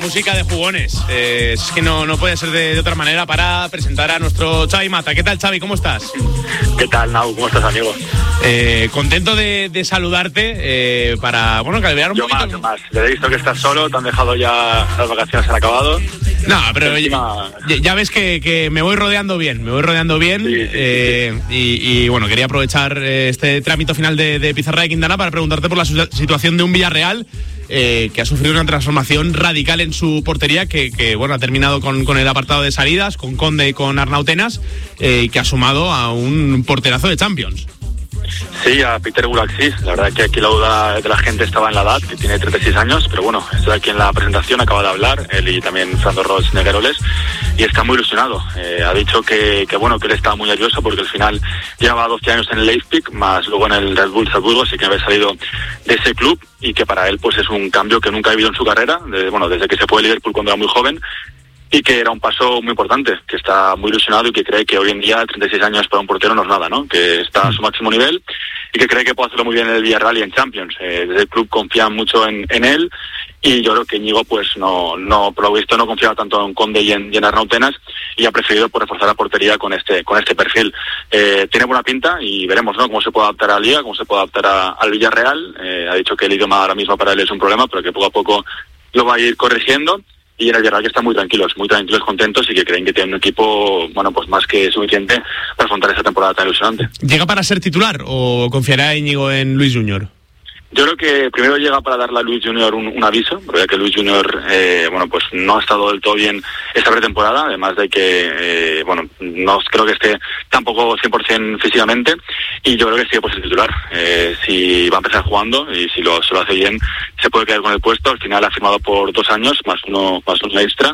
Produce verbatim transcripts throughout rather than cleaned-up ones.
Música de jugones, eh, es que no, no puede ser de, de otra manera para presentar a nuestro Xavi Mata. ¿Qué tal, Xavi? ¿Cómo estás? ¿Qué tal, Nau? ¿Cómo estás, amigo? Eh, contento de, de saludarte eh, para, bueno, calibrar un yo poquito. Yo más, yo más. Le he visto que estás solo, te han dejado ya, las vacaciones han acabado. No, pero encima... ya, ya ves que, que me voy rodeando bien, me voy rodeando bien. Sí, sí, eh, sí, sí. Y, y bueno, quería aprovechar este trámite final de, de Pizarra de Quintana para preguntarte por la situación de un Villarreal Eh, que ha sufrido una transformación radical en su portería, que, que bueno, ha terminado con, con el apartado de salidas, con Conde y con Arnau Tenas, eh, y que ha sumado a un porterazo de Champions. Sí, a Peter Gulaxis. La verdad que aquí la duda de la gente estaba en la edad, que tiene treinta y seis años, pero bueno, estoy aquí en la presentación, acaba de hablar, él y también Fernando Roig Negueroles, y está muy ilusionado. Eh, ha dicho que, que bueno, que él está muy nervioso porque al final llevaba doce años en el Leipzig, más luego en el Red Bull Salzburgo, así que había salido de ese club, y que para él pues es un cambio que nunca ha vivido en su carrera, de, bueno, desde que se fue a Liverpool cuando era muy joven, y que era un paso muy importante, que está muy ilusionado y que cree que hoy en día treinta y seis años para un portero no es nada, ¿no? Que está a su máximo nivel y que cree que puede hacerlo muy bien en el Villarreal y en Champions. Eh, desde el club confían mucho en, en él, y yo creo que Íñigo pues no, no, por lo visto no confiaba tanto en Conde y en, y en Arnau Tenas, y ha preferido pues, reforzar la portería con este con este perfil. Eh, tiene buena pinta y veremos, ¿no?, cómo se puede adaptar a la Liga, cómo se puede adaptar a, al Villarreal. Eh, ha dicho que el idioma ahora mismo para él es un problema, pero que poco a poco lo va a ir corrigiendo. Y en el Villarreal que están muy tranquilos, muy tranquilos, contentos, y que creen que tienen un equipo, bueno, pues más que suficiente para afrontar esta temporada tan ilusionante. ¿Llega para ser titular o confiará Íñigo en Luis Junior? Yo creo que primero llega para darle a Luis Junior un, un aviso, porque ya que Luis Junior, eh, bueno, pues no ha estado del todo bien esta pretemporada, además de que, eh, bueno, no creo que esté tampoco cien por ciento físicamente, y yo creo que sigue por ser titular. Eh, si va a empezar jugando y si lo, se lo hace bien, se puede quedar con el puesto. Al final ha firmado por dos años, más uno, más uno extra,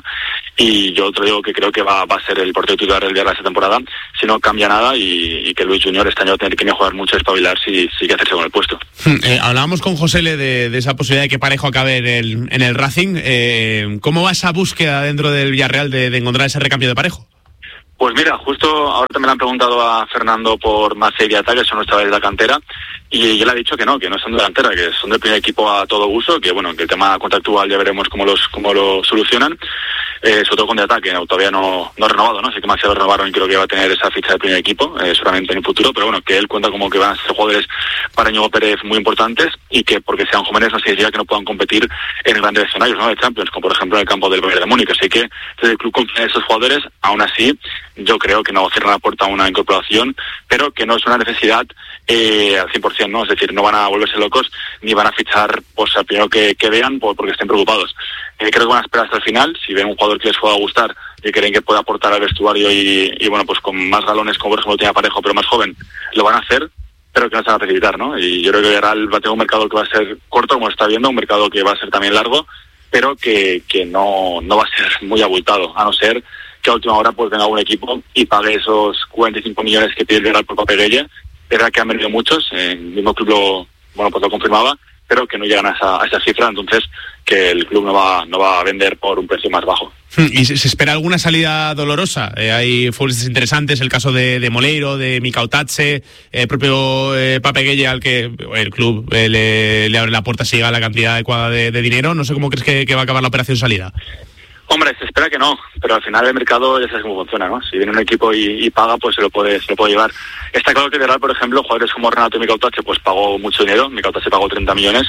y yo te digo que creo que va, va a ser el portero titular del Villarreal esta temporada, si no cambia nada, y, y que Luis Junior este año va a tener que jugar mucho y espabilar si, si quiere hacerse con el puesto. Eh, hablábamos con José Le de, de esa posibilidad de que Parejo acabe en el, en el Racing. Eh, ¿Cómo va esa búsqueda dentro del Villarreal de, de encontrar ese recambio de Parejo? Pues mira, justo ahora también le han preguntado a Fernando por Macei y Diata, que son nuestra de la cantera, y él ha dicho que no, que no son de la cantera, que son del primer equipo a todo uso, que bueno, que el tema contractual ya veremos cómo los cómo lo solucionan, eh, sobre todo con Diata, que todavía no, no ha renovado, ¿no? Sé que Macei lo renovaron y creo que va a tener esa ficha del primer equipo, eh, seguramente en el futuro, pero bueno, que él cuenta como que van a ser jugadores para Íñigo Pérez muy importantes, y que porque sean jóvenes no significa que no puedan competir en grandes escenarios, ¿no?, de Champions, como por ejemplo en el campo del Bayern de Múnich. Así que desde el club confía en esos jugadores. Aún así, yo creo que no cierran la puerta a una incorporación, pero que no es una necesidad eh, al cien por ciento, ¿no? Es decir, no van a volverse locos ni van a fichar pues al primero que, que vean por, porque estén preocupados. Eh, creo que van a esperar hasta el final. Si ven un jugador que les pueda gustar y creen que puede aportar al vestuario y, y bueno, pues con más galones, como por ejemplo tiene Parejo, pero más joven, lo van a hacer, pero que no se van a precipitar, ¿no? Y yo creo que Villarreal va a tener un mercado que va a ser corto, como está viendo, un mercado que va a ser también largo, pero que, que no, no va a ser muy abultado, a no ser que a última hora pues venga un equipo y pague esos cuarenta y cinco millones que pide el Villarreal por Papeguelle. Es verdad que han venido muchos, eh, el mismo club lo, bueno, pues lo confirmaba, pero que no llegan a esa, a esa cifra, entonces que el club no va, no va a vender por un precio más bajo. ¿Y se, se espera alguna salida dolorosa? Eh, hay futbolistas interesantes, el caso de, de Moleiro, de Mikau Tatse, el propio eh, Papeguelle, al que el club eh, le, le abre la puerta si llega la cantidad adecuada de, de dinero. No sé cómo crees que, que va a acabar la operación salida. Hombre, se espera que no, pero al final el mercado ya sabes cómo funciona, ¿no? Si viene un equipo y, y paga, pues se lo puede se lo puede llevar. Está claro que Villarreal, por ejemplo, jugadores como Renato y Mikau Tatse, pues pagó mucho dinero. Mikau Tatse pagó treinta millones,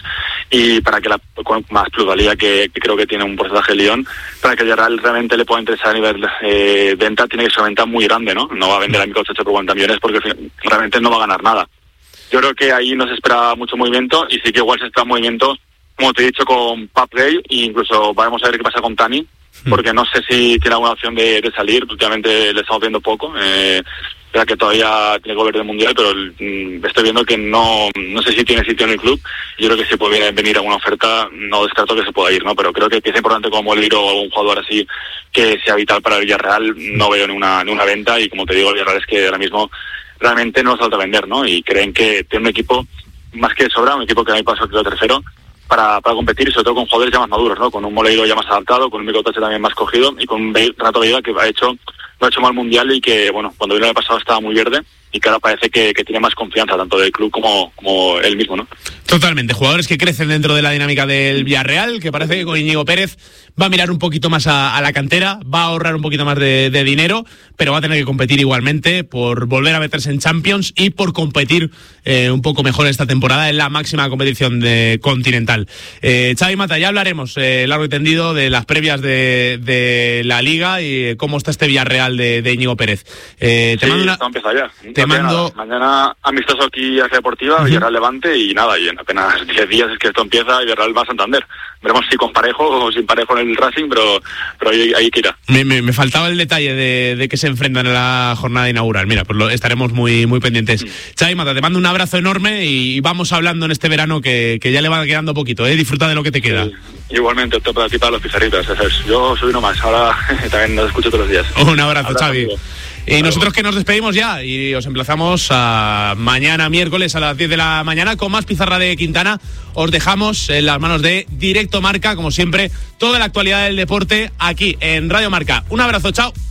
y para que la con más plusvalía que, que creo que tiene un porcentaje de Lyon, para que Villarreal realmente le pueda interesar a nivel eh, venta, tiene que ser una venta muy grande, ¿no? No va a vender a Mikau Tatse por cuarenta millones porque realmente no va a ganar nada. Yo creo que ahí no se espera mucho movimiento, y sí que igual se espera movimiento, como te he dicho, con Papeguelle, e incluso vamos a ver qué pasa con Tani, porque no sé si tiene alguna opción de, de salir. Últimamente le estamos viendo poco, eh, verdad que todavía tiene que volver del Mundial, pero mm, estoy viendo que no no sé si tiene sitio en el club. Yo creo que si puede venir alguna oferta, no descarto que se pueda ir, ¿no? Pero creo que pieza importante como Moleiro o algún jugador así que sea vital para el Villarreal, no veo ni una, ni una venta, y como te digo, el Villarreal es que ahora mismo realmente no falta vender, ¿no? Y creen que tiene un equipo más que de sobra, un equipo que no hay paso que tercero, para, para competir, y sobre todo con jugadores ya más maduros, ¿no? Con un Moleiro ya más adaptado, con un Mikau Tatse también más cogido, y con un Renato Veiga que ha hecho, lo ha hecho mal mundial, y que, bueno, cuando vino el pasado estaba muy verde, y que ahora parece que, que tiene más confianza tanto del club como, como él mismo, ¿no? Totalmente, jugadores que crecen dentro de la dinámica del Villarreal, que parece que con Íñigo Pérez va a mirar un poquito más a, a la cantera, va a ahorrar un poquito más de, de dinero, pero va a tener que competir igualmente por volver a meterse en Champions y por competir eh, un poco mejor esta temporada en la máxima competición de continental. Eh, Xavi Mata, ya hablaremos eh, largo y tendido de las previas de, de la Liga y cómo está este Villarreal de, de Íñigo Pérez. Eh, te sí, mando una... esto empieza ya. Te no mando... Mañana amistoso aquí hacia Deportiva, uh-huh. Villarreal Levante y nada, y en apenas diez días es que esto empieza y Villarreal va a Santander. Veremos si con parejo o sin parejo en el Racing, pero, pero ahí, ahí que irá. Me, me, me faltaba el detalle de, de que se enfrentan en la jornada inaugural. Mira, pues lo, estaremos muy, muy pendientes. Mm. Xavi Mata, te mando un abrazo enorme y vamos hablando en este verano que, que ya le va quedando poquito, ¿eh? Disfruta de lo que te queda. Sí. Igualmente, opto para ti para los pizarritas. Yo soy uno más, ahora también los escucho todos los días. Un abrazo, abrazo Xavi. Amigo. Y nosotros que nos despedimos ya y os emplazamos a mañana miércoles a las diez de la mañana con más Pizarra de Quintana. Os dejamos en las manos de Directo Marca, como siempre, toda la actualidad del deporte aquí en Radio Marca. Un abrazo, chao.